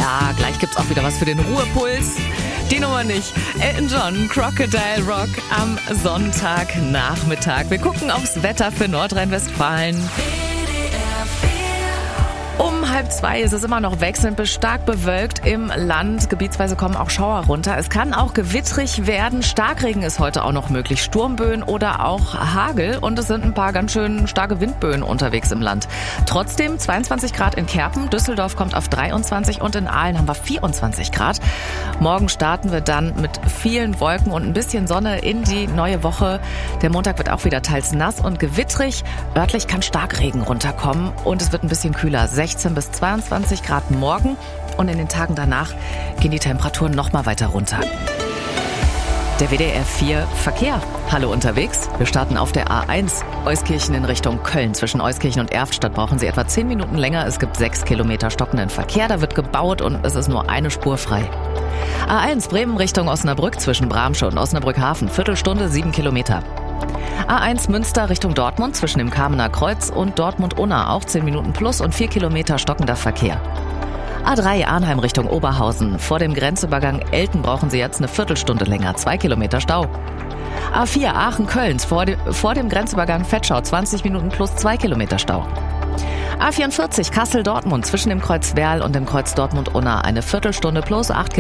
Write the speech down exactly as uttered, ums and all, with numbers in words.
Ja, gleich gibt's auch wieder was für den Ruhepuls. Die Nummer nicht. Elton John, Crocodile Rock am Sonntagnachmittag. Wir gucken aufs Wetter für Nordrhein-Westfalen. Um halb zwei ist es immer noch wechselnd bis stark bewölkt im Land. Gebietsweise kommen auch Schauer runter. Es kann auch gewittrig werden. Starkregen ist heute auch noch möglich. Sturmböen oder auch Hagel. Und es sind ein paar ganz schön starke Windböen unterwegs im Land. Trotzdem zweiundzwanzig Grad in Kerpen. Düsseldorf kommt auf dreiundzwanzig und in Aalen haben wir vierundzwanzig Grad. Morgen starten wir dann mit vielen Wolken und ein bisschen Sonne in die neue Woche. Der Montag wird auch wieder teils nass und gewittrig. Örtlich kann Starkregen runterkommen und es wird ein bisschen kühler. sechzehn bis zweiundzwanzig Grad morgen und in den Tagen danach gehen die Temperaturen noch mal weiter runter. Der W D R vier Verkehr. Hallo unterwegs. Wir starten auf der A eins Euskirchen in Richtung Köln. Zwischen Euskirchen und Erftstadt brauchen Sie etwa zehn Minuten länger. Es gibt sechs Kilometer stockenden Verkehr. Da wird gebaut und es ist nur eine Spur frei. A eins Bremen Richtung Osnabrück zwischen Bramsche und Osnabrück-Hafen. Viertelstunde, sieben Kilometer. A eins Münster Richtung Dortmund zwischen dem Kamener Kreuz und Dortmund-Unna auch zehn Minuten plus und vier Kilometer stockender Verkehr. A drei Arnheim Richtung Oberhausen. Vor dem Grenzübergang Elten brauchen Sie jetzt eine Viertelstunde länger, zwei Kilometer Stau. A vier Aachen-Kölns vor, de, vor dem Grenzübergang Vetschau zwanzig Minuten plus zwei Kilometer Stau. A vierundvierzig Kassel-Dortmund zwischen dem Kreuz Werl und dem Kreuz Dortmund-Unna eine Viertelstunde plus acht Kilometer.